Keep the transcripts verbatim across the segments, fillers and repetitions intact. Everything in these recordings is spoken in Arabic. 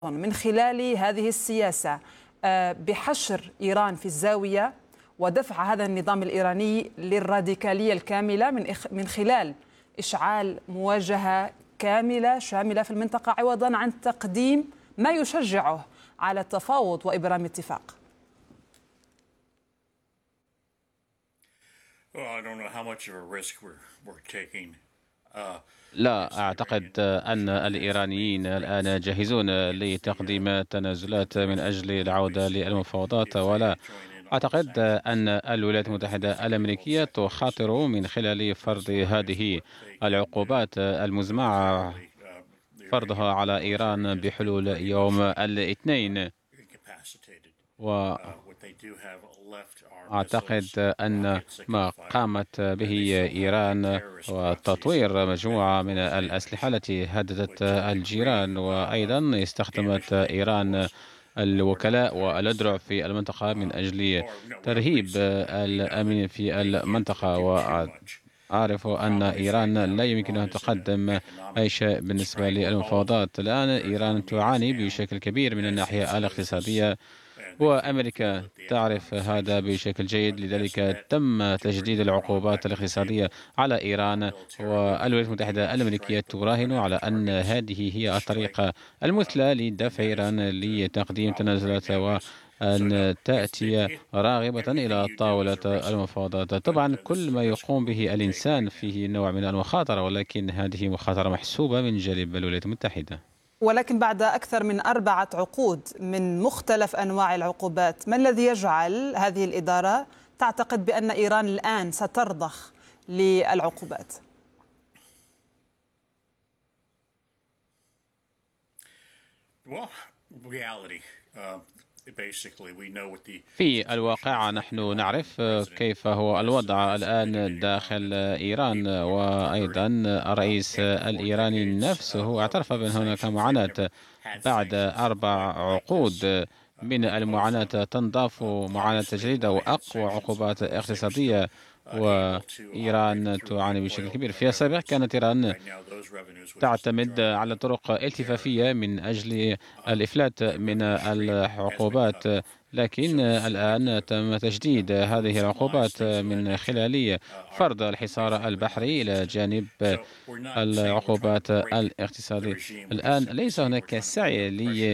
من خلال هذه السياسة بحشر إيران في الزاوية ودفع هذا النظام الإيراني للراديكالية الكاملة من من خلال إشعال مواجهة كاملة شاملة في المنطقة عوضا عن تقديم ما يشجعه على التفاوض وإبرام اتفاق. لا أعتقد أن الإيرانيين الآن جاهزون لتقديم تنازلات من أجل العودة للمفاوضات، ولا أعتقد أن الولايات المتحدة الأمريكية تخاطر من خلال فرض هذه العقوبات المزمعة فرضها على إيران بحلول يوم الاثنين. وأعتقد أن ما قامت به إيران وتطوير مجموعة من الأسلحة التي هددت الجيران، وأيضا استخدمت إيران الوكلاء والأذرع في المنطقة من أجل ترهيب الأمن في المنطقة. وأعرف أن إيران لا يمكنها أن تقدم أي شيء بالنسبة للمفاوضات. الآن إيران تعاني بشكل كبير من الناحية الاقتصادية، وأمريكا تعرف هذا بشكل جيد، لذلك تم تجديد العقوبات الاقتصادية على إيران، والولايات المتحدة الأمريكية تراهن على أن هذه هي الطريقة المثلى لدفع إيران لتقديم تنازلات وأن تأتي راغبة إلى طاولة المفاوضات. طبعا كل ما يقوم به الإنسان فيه نوع من المخاطرة، ولكن هذه مخاطرة محسوبة من جانب الولايات المتحدة. ولكن بعد أكثر من أربعة عقود من مختلف أنواع العقوبات، ما الذي يجعل هذه الإدارة تعتقد بأن إيران الآن سترضخ للعقوبات؟ في الواقع نحن نعرف كيف هو الوضع الآن داخل إيران، وأيضا الرئيس الإيراني نفسه اعترف بأن هناك معاناة. بعد أربع عقود من المعاناة تنضاف معاناة جديدة وأقوى عقوبات اقتصادية، وإيران تعاني بشكل كبير. في السابق كانت إيران تعتمد على طرق التفافية من أجل الإفلات من العقوبات، لكن الآن تم تجديد هذه العقوبات من خلال فرض الحصار البحري إلى جانب العقوبات الاقتصادية. الآن ليس هناك سعي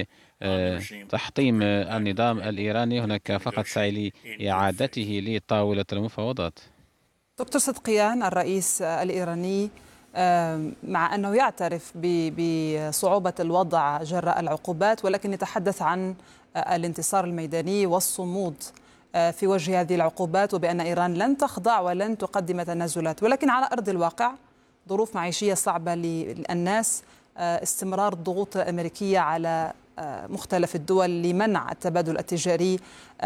لتحطيم النظام الإيراني، هناك فقط سعي لإعادته لطاولة المفاوضات. دكتور صدقيان، الرئيس الإيراني مع أنه يعترف بصعوبة الوضع جراء العقوبات، ولكن يتحدث عن الانتصار الميداني والصمود في وجه هذه العقوبات، وبأن إيران لن تخضع ولن تقدم تنازلات. ولكن على أرض الواقع ظروف معيشية صعبة للناس، استمرار الضغوط الأمريكية على مختلف الدول لمنع التبادل التجاري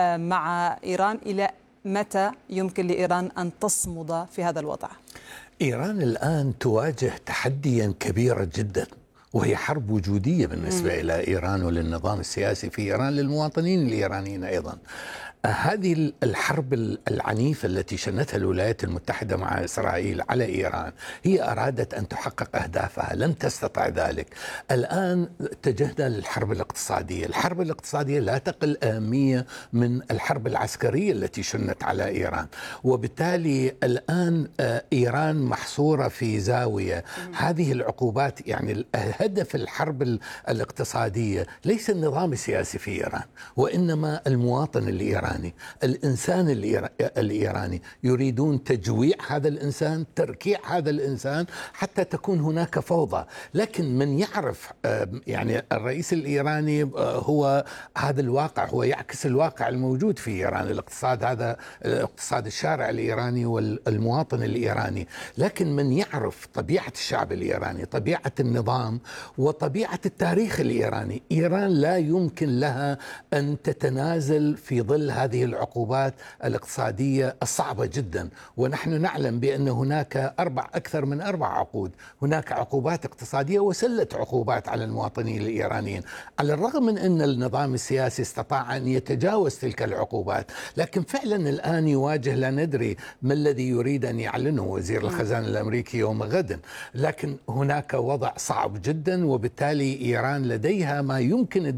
مع إيران. إلى متى يمكن لإيران أن تصمد في هذا الوضع؟ إيران الآن تواجه تحديا كبيرا جدا، وهي حرب وجودية بالنسبة م. إلى إيران وللنظام السياسي في إيران، للمواطنين الإيرانيين أيضا. هذه الحرب العنيفة التي شنتها الولايات المتحدة مع إسرائيل على إيران هي أرادت أن تحقق أهدافها، لن تستطع ذلك. الآن اتجهنا للحرب الاقتصادية. الحرب الاقتصادية لا تقل أهمية من الحرب العسكرية التي شنت على إيران، وبالتالي الآن إيران محصورة في زاوية. هذه العقوبات يعني هدف الحرب الاقتصادية ليس النظام السياسي في إيران، وإنما المواطن الإيراني، الإنسان الإيراني. يريدون تجويع هذا الإنسان، تركيع هذا الإنسان حتى تكون هناك فوضى. لكن من يعرف يعني الرئيس الإيراني هو هذا الواقع، هو يعكس الواقع الموجود في إيران. الاقتصاد هذا اقتصاد الشارع الإيراني والمواطن الإيراني. لكن من يعرف طبيعة الشعب الإيراني، طبيعة النظام وطبيعة التاريخ الإيراني، إيران لا يمكن لها أن تتنازل في ظل هذه العقوبات الاقتصادية الصعبة جدا. ونحن نعلم بأن هناك أربع أكثر من أربع عقود، هناك عقوبات اقتصادية وسلة عقوبات على المواطنين الإيرانيين، على الرغم من أن النظام السياسي استطاع أن يتجاوز تلك العقوبات. لكن فعلا الآن يواجه، لا ندري ما الذي يريد أن يعلنه وزير الخزانة الأمريكي يوم غد، لكن هناك وضع صعب جدا، وبالتالي إيران لديها ما يمكن